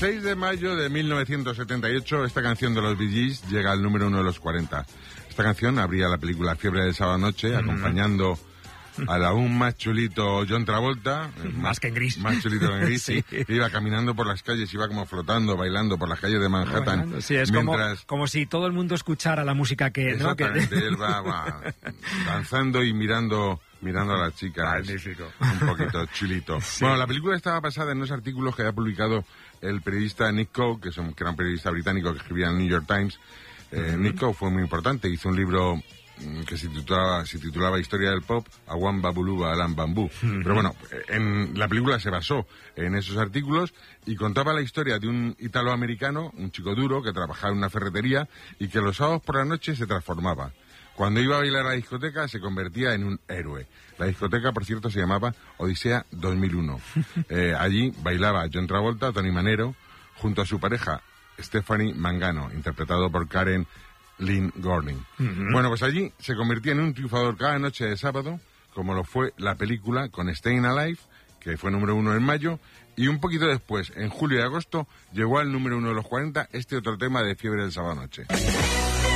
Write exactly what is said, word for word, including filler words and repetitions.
seis de mayo de mil novecientos setenta y ocho, esta canción de los Bee Gees llega al número uno de los cuarenta. Esta canción abría la película Fiebre del sábado noche, mm. acompañando al aún más chulito John Travolta. Más, más que en gris. Más chulito que en gris, sí. Que iba caminando por las calles, iba como flotando, bailando por las calles de Manhattan. Bailando, sí, es mientras... como, como si todo el mundo escuchara la música que... Exactamente, ¿no? que... él va, va danzando y mirando... mirando a las chicas. Magnífico. Un poquito chulito. Sí. Bueno, la película estaba basada en unos artículos que había publicado el periodista Nick Coe, que, son, que era un periodista británico que escribía en el New York Times. Eh, uh-huh. Nick Coe fue muy importante, hizo un libro que se titulaba, se titulaba Historia del Pop, Awan Babuluba Alan Bambú. Uh-huh. Pero bueno, en la película se basó en esos artículos y contaba la historia de un italoamericano, un chico duro, que trabajaba en una ferretería y que los sábados por la noche se transformaba. Cuando iba a bailar a la discoteca se convertía en un héroe. La discoteca, por cierto, se llamaba Odisea dos mil uno. Eh, allí bailaba John Travolta, Tony Manero, junto a su pareja Stephanie Mangano, interpretado por Karen Lynn Gorning. Uh-huh. Bueno, pues allí se convertía en un triunfador cada noche de sábado, como lo fue la película con Staying Alive, que fue número uno en mayo, y un poquito después, en julio y agosto, llegó al número uno de los cuarenta este otro tema de Fiebre del sábado noche.